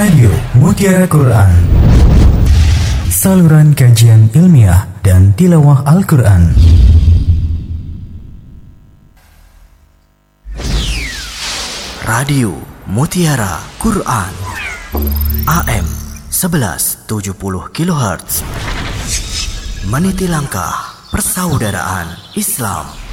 Radio Mutiara Quran, saluran kajian ilmiah dan tilawah Al-Quran. Radio Mutiara Quran, AM 1170 kHz, meniti langkah persaudaraan Islam.